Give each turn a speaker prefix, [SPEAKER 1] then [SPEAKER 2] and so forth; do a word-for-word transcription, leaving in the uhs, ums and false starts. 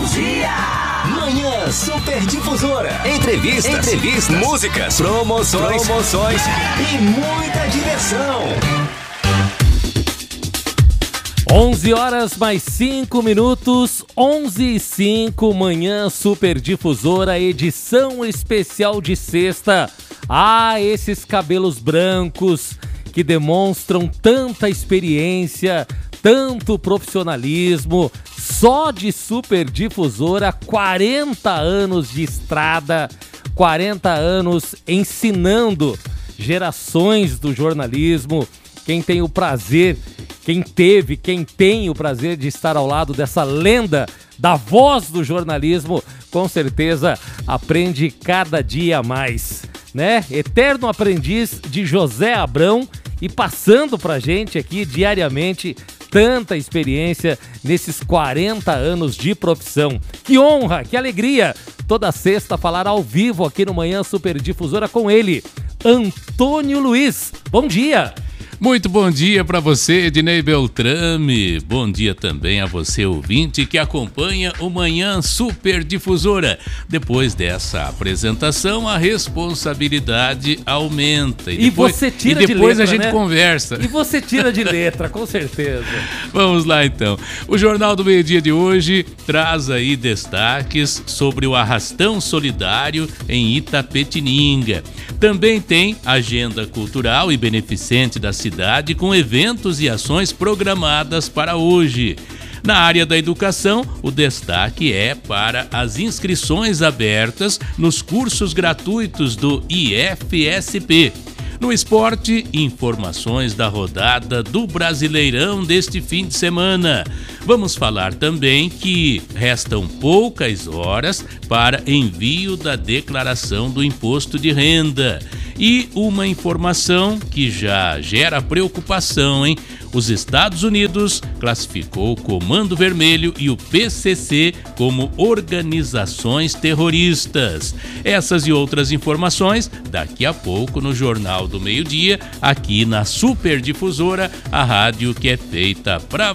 [SPEAKER 1] Bom dia! Manhã Superdifusora. Entrevistas, Entrevistas, músicas, promoções, promoções e muita diversão.
[SPEAKER 2] onze horas mais cinco minutos, onze e cinco, Manhã Superdifusora, edição especial de sexta. Ah, esses cabelos brancos que demonstram tanta experiência, tanto profissionalismo, só de Superdifusora, quarenta anos de estrada, quarenta anos ensinando gerações do jornalismo. Quem tem o prazer, quem teve, quem tem o prazer de estar ao lado dessa lenda da voz do jornalismo, com certeza aprende cada dia mais, né? Eterno aprendiz de José Abrão e passando pra gente aqui diariamente tanta experiência nesses quarenta anos de profissão. Que honra, que alegria! Toda sexta falar ao vivo aqui no Manhã Superdifusora com ele, Antônio Luiz. Bom dia!
[SPEAKER 3] Muito bom dia para você, Ednei Beltrame. Bom dia também a você, ouvinte, que acompanha o Manhã Superdifusora. Depois dessa apresentação, a responsabilidade aumenta.
[SPEAKER 2] E, e depois, você tira
[SPEAKER 3] e depois
[SPEAKER 2] de letra,
[SPEAKER 3] a gente
[SPEAKER 2] né?
[SPEAKER 3] conversa.
[SPEAKER 2] E você tira de letra, com certeza.
[SPEAKER 3] Vamos lá, então. O Jornal do Meio Dia de hoje traz aí destaques sobre o arrastão solidário em Itapetininga. Também tem agenda cultural e beneficente da cidade, com eventos e ações programadas para hoje. Na área da educação, o destaque é para as inscrições abertas nos cursos gratuitos do I F S P. No esporte, informações da rodada do Brasileirão deste fim de semana. Vamos falar também que restam poucas horas para envio da declaração do imposto de renda. E uma informação que já gera preocupação, hein? Os Estados Unidos classificou o Comando Vermelho e o P C C como organizações terroristas. Essas e outras informações daqui a pouco no Jornal do Meio Dia, aqui na Superdifusora, a rádio que é feita para